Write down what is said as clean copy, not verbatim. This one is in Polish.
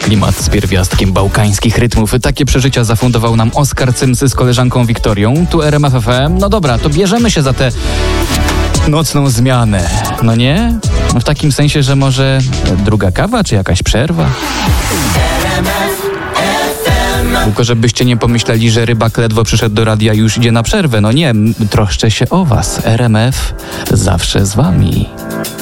klimat z pierwiastkiem bałkańskich rytmów. Takie przeżycia zafundował nam Oskar Cymsy z koleżanką Wiktorią. Tu RMF FM. No dobra, to bierzemy się za tę nocną zmianę. No nie? W takim sensie, że może druga kawa, czy jakaś przerwa? Tylko żebyście nie pomyśleli, że rybak ledwo przyszedł do radia i już idzie na przerwę. No nie, troszczę się o was. RMF zawsze z wami.